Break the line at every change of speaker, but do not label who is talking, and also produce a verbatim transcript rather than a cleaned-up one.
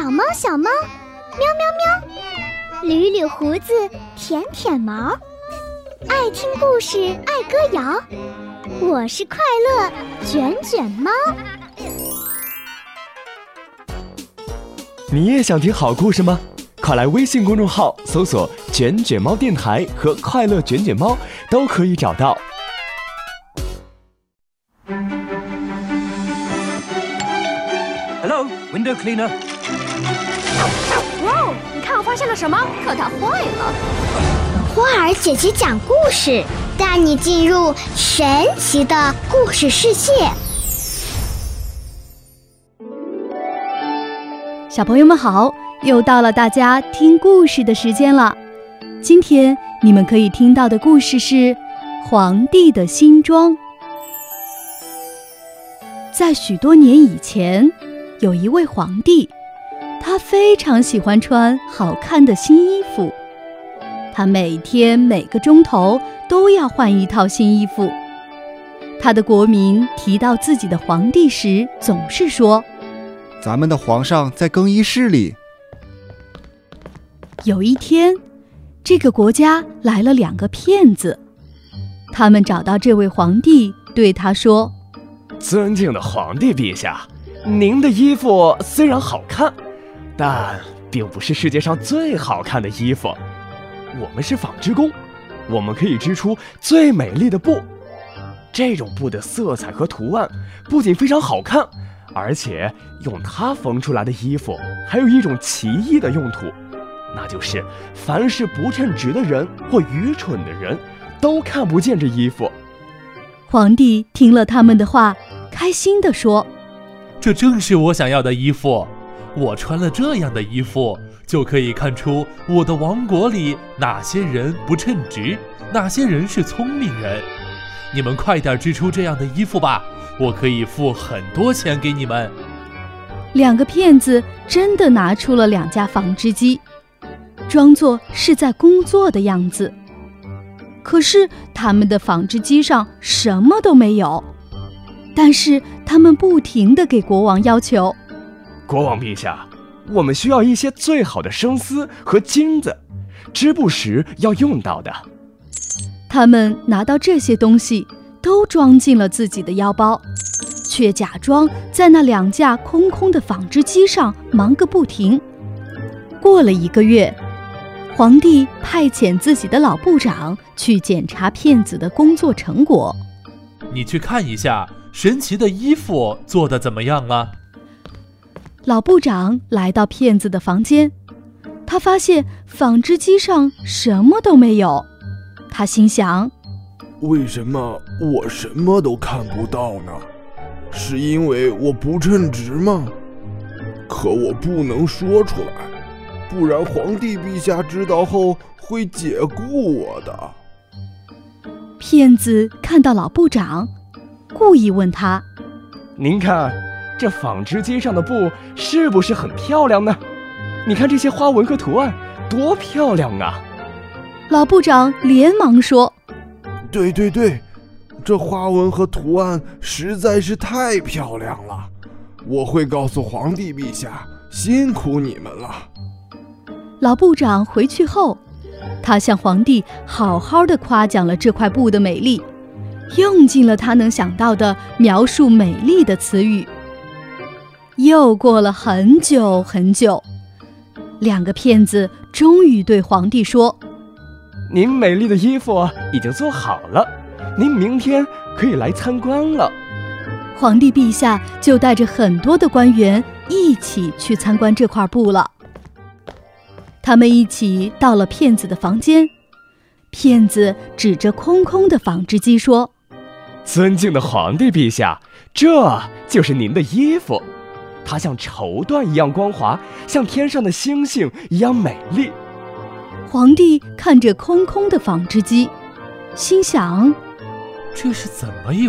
小猫小猫，喵喵喵，捋捋胡子，舔舔毛，爱听故事，爱歌谣。我是快乐卷卷猫。
你也想听好故事吗？快来微信公众号搜索卷卷猫电台和快乐卷卷猫，都可以找到。
Hello, window cleaner.
哇，你看我发现了什么？可它坏了。
花儿姐姐讲故事，带你进入神奇的故事世界。
小朋友们好，又到了大家听故事的时间了。今天你们可以听到的故事是《皇帝的新装》。在许多年以前，有一位皇帝，他非常喜欢穿好看的新衣服，他每天每个钟头都要换一套新衣服。他的国民提到自己的皇帝时，总是说：
咱们的皇上在更衣室里。
有一天，这个国家来了两个骗子，他们找到这位皇帝，对他说：
尊敬的皇帝陛下，您的衣服虽然好看，但并不是世界上最好看的衣服。我们是纺织工，我们可以织出最美丽的布。这种布的色彩和图案不仅非常好看，而且用它缝出来的衣服还有一种奇异的用途，那就是凡是不称职的人或愚蠢的人都看不见这衣服。
皇帝听了他们的话，开心地说：
这正是我想要的衣服，我穿了这样的衣服，就可以看出我的王国里哪些人不称职，哪些人是聪明人。你们快点织出这样的衣服吧，我可以付很多钱给你们。
两个骗子真的拿出了两架纺织机，装作是在工作的样子。可是他们的纺织机上什么都没有，但是他们不停地给国王要求：
国王陛下，我们需要一些最好的生丝和金子，织布时要用到的。
他们拿到这些东西都装进了自己的腰包，却假装在那两架空空的纺织机上忙个不停。过了一个月，皇帝派遣自己的老部长去检查骗子的工作成果。
你去看一下神奇的衣服做得怎么样啊？
老部长来到骗子的房间，他发现纺织机上什么都没有。他心想：
为什么我什么都看不到呢？是因为我不称职吗？可我不能说出来，不然皇帝陛下知道后会解雇我的。
骗子看到老部长，故意问他：
您看，这纺织机上的布是不是很漂亮呢？你看这些花纹和图案多漂亮啊！
老部长连忙说：
对对对，这花纹和图案实在是太漂亮了，我会告诉皇帝陛下，辛苦你们了。
老部长回去后，他向皇帝好好的夸奖了这块布的美丽，用尽了他能想到的描述美丽的词语。又过了很久很久，两个骗子终于对皇帝说：
您美丽的衣服已经做好了，您明天可以来参观了。
皇帝陛下就带着很多的官员一起去参观这块布了。他们一起到了骗子的房间，骗子指着空空的纺织机说：
尊敬的皇帝陛下，这就是您的衣服，它像绸缎一样光滑，像天上的星星一样美丽。
皇帝看着空空的纺织机，心想：
这是怎么一